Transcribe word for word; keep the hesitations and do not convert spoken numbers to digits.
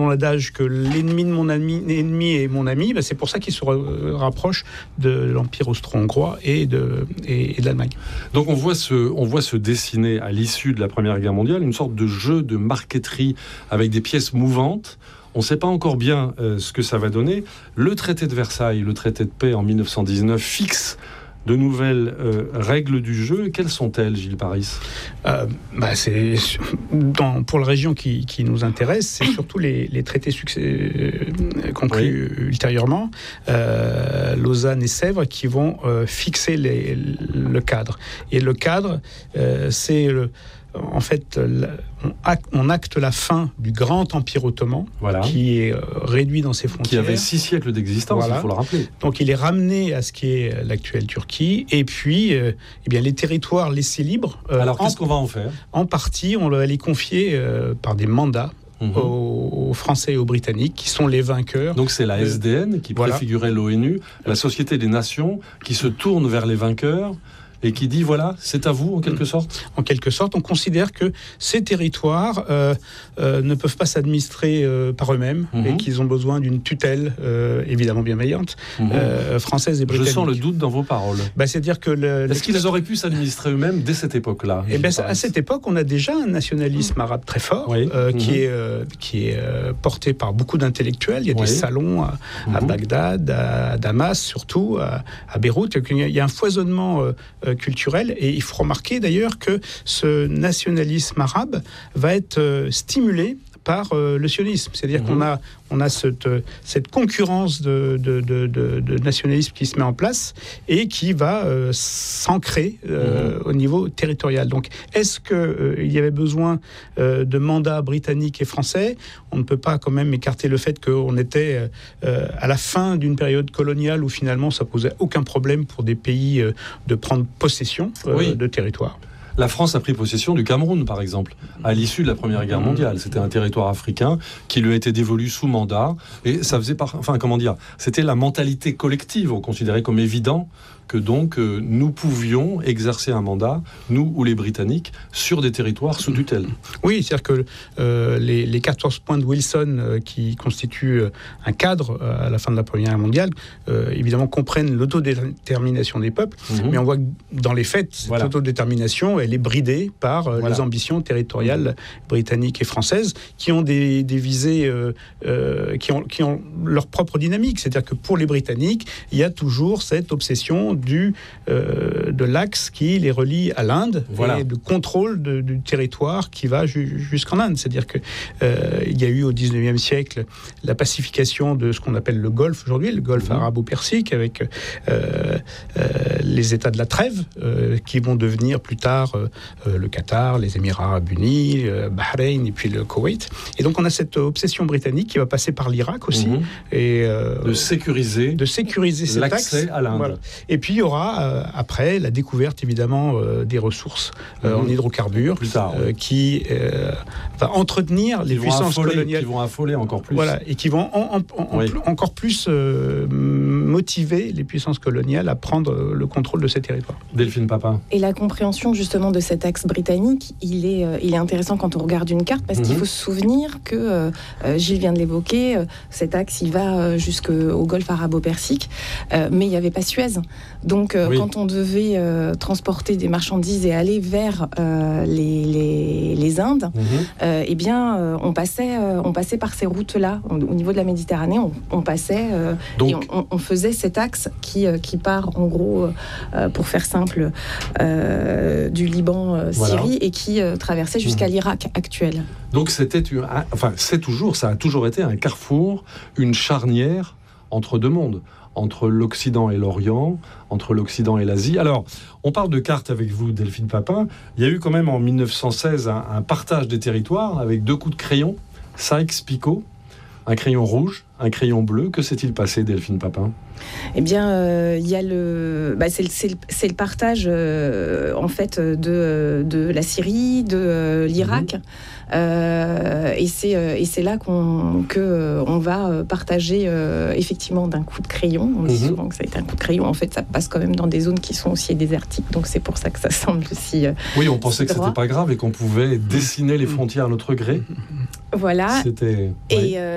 l'adage que l'ennemi de mon ami, ennemi est mon ami, ben c'est pour ça qu'il se rapproche de l'Empire austro-hongrois et de, et, et de l'Allemagne. Donc on voit, se, on voit se dessiner à l'issue de la Première Guerre mondiale une sorte de jeu de marqueterie avec des pièces mouvantes. On ne sait pas encore bien euh, ce que ça va donner. Le traité de Versailles, le traité de paix en mille neuf cent dix-neuf, fixe de nouvelles euh, règles du jeu. Quelles sont-elles, Gilles Paris ? euh, bah c'est, dans, Pour la région qui, qui nous intéresse, c'est surtout les, les traités succès, euh, conclus oui. ultérieurement, euh, Lausanne et Sèvres, qui vont euh, fixer les, le cadre. Et le cadre, euh, c'est... Le, en fait, on acte, on acte la fin du grand empire ottoman, voilà. qui est réduit dans ses frontières. Qui avait six siècles d'existence, voilà. il faut le rappeler. Donc il est ramené à ce qui est l'actuelle Turquie. Et puis, euh, eh bien, les territoires laissés libres... Euh, Alors, en, qu'est-ce qu'on va en faire ? En partie, on va les confier euh, par des mandats Mmh. Aux, aux Français et aux Britanniques, qui sont les vainqueurs. Donc c'est la S D N qui voilà. préfigurait l'ONU, la Société des Nations, qui se tourne vers les vainqueurs et qui dit, voilà, c'est à vous, en quelque sorte ? En quelque sorte, on considère que ces territoires euh, euh, ne peuvent pas s'administrer euh, par eux-mêmes mmh. et qu'ils ont besoin d'une tutelle, euh, évidemment bienveillante, mmh. euh, française et britannique. Je sens le doute dans vos paroles. Bah, c'est-à-dire que le, Est-ce qu'ils auraient pu s'administrer eux-mêmes dès cette époque-là ? Eh ben, à cette époque, on a déjà un nationalisme mmh. arabe très fort, oui. euh, mmh. qui est, euh, qui est euh, porté par beaucoup d'intellectuels. Il y a oui. des salons à, mmh. à Bagdad, à Damas, surtout, à, à Beyrouth. Il y a un foisonnement euh, culturel, et il faut remarquer d'ailleurs que ce nationalisme arabe va être euh, stimulé par euh, le sionisme. C'est-à-dire mmh. qu'on a, on a cette, cette concurrence de, de, de, de, de nationalisme qui se met en place et qui va euh, s'ancrer euh, mmh. au niveau territorial. Donc, est-ce qu'il euh, y avait besoin euh, de mandats britanniques et français ? On ne peut pas quand même écarter le fait qu'on était euh, à la fin d'une période coloniale où finalement ça posait aucun problème pour des pays euh, de prendre possession euh, oui. de territoire. La France a pris possession du Cameroun, par exemple, à l'issue de la Première Guerre mondiale. C'était un territoire africain qui lui a été dévolu sous mandat. Et ça faisait par... Enfin, comment dire ? C'était la mentalité collective. On considérait comme évident que donc euh, nous pouvions exercer un mandat, nous ou les Britanniques, sur des territoires sous tutelle. Oui, c'est-à-dire que euh, les, les quatorze points de Wilson euh, qui constituent euh, un cadre euh, à la fin de la Première Guerre mondiale, euh, évidemment comprennent l'autodétermination des peuples, mmh. mais on voit que dans les faits, cette voilà. autodétermination, elle est bridée par euh, voilà. les ambitions territoriales mmh. britanniques et françaises qui ont des, des visées, euh, euh, qui, ont, qui ont leur propre dynamique. C'est-à-dire que pour les Britanniques, il y a toujours cette obsession Du, euh, de l'axe qui les relie à l'Inde voilà. et le contrôle de, du territoire qui va ju- jusqu'en Inde. C'est-à-dire qu'il euh, y a eu au dix-neuvième siècle la pacification de ce qu'on appelle le Golfe aujourd'hui, le Golfe mmh. arabo-persique, avec euh, euh, les États de la trêve euh, qui vont devenir plus tard euh, le Qatar, les Émirats arabes unis, euh, Bahreïn et puis le Koweït. Et donc on a cette obsession britannique qui va passer par l'Irak aussi. Mmh. Et, euh, de sécuriser, de sécuriser cet l'accès axe. à l'Inde. Voilà. Et puis il y aura euh, après la découverte évidemment euh, des ressources euh, mmh. en hydrocarbures plus tard, euh, oui. qui euh, va entretenir les puissances affoler, coloniales, qui vont affoler encore plus. Voilà, et qui vont en, en, en, oui. en, encore plus euh, motiver les puissances coloniales à prendre le contrôle de ces territoires. Delphine Papin. Et la compréhension justement de cet axe britannique, il est, euh, il est intéressant quand on regarde une carte, parce mmh. qu'il faut se souvenir que euh, Gilles vient de l'évoquer, euh, cet axe il va euh, jusqu'au Golfe arabo-persique, euh, mais il n'y avait pas Suez. Donc, euh, oui. quand on devait euh, transporter des marchandises et aller vers euh, les, les, les Indes, mmh. euh, eh bien, euh, on, passait, euh, on passait par ces routes-là. On, au niveau de la Méditerranée, on, on passait euh, Donc... et on, on faisait cet axe qui, euh, qui part, en gros, euh, pour faire simple, euh, du Liban, euh, Syrie, voilà. et qui euh, traversait jusqu'à mmh. l'Irak actuel. Donc, c'était, une, enfin, c'est toujours, ça a toujours été un carrefour, une charnière entre deux mondes, entre l'Occident et l'Orient, entre l'Occident et l'Asie. Alors, on parle de cartes avec vous, Delphine Papin. Il y a eu quand même en mille neuf cent seize un, un partage des territoires avec deux coups de crayon, Sykes-Picot, un crayon rouge, un crayon bleu. Que s'est-il passé, Delphine Papin ? Eh bien, il euh, y a le, bah, c'est, le, c'est, le, c'est le partage euh, en fait de, de la Syrie, de euh, l'Irak, mmh. euh, et c'est euh, et c'est là qu'on que euh, on va partager euh, effectivement d'un coup de crayon. On dit mmh. souvent que ça a été un coup de crayon. En fait, ça passe quand même dans des zones qui sont aussi désertiques, donc c'est pour ça que ça semble aussi. Euh, oui, on pensait que droit. C'était pas grave et qu'on pouvait dessiner les frontières à notre gré. Voilà. C'était. Et oui. euh,